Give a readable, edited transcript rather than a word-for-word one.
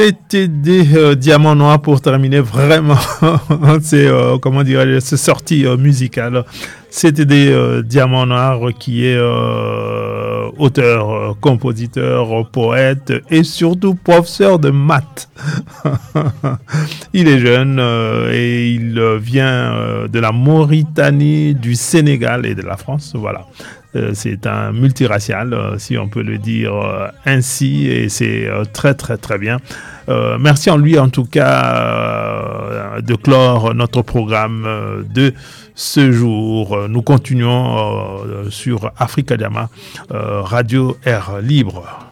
C'était des diamants noirs pour terminer vraiment c'est comment dirais-je ces sorties musicales. C'était des diamants noirs qui est auteur, compositeur, poète et surtout professeur de maths. Il est jeune et il vient de la Mauritanie, du Sénégal et de la France. Voilà. C'est un multiracial, si on peut le dire ainsi, et c'est très très très bien. Merci en lui en tout cas de clore notre programme de ce jour. Nous continuons sur Africa Diama, Radio Air Libre.